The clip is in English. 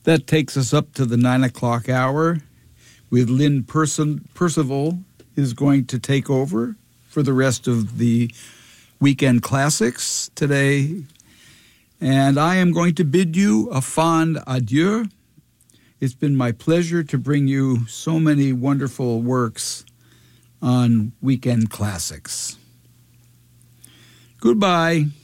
That takes us up to the 9 o'clock hour with Lynn Percival is going to take over for the rest of the Weekend Classics today. And I am going to bid you a fond adieu. It's been my pleasure to bring you so many wonderful works on Weekend Classics. Goodbye.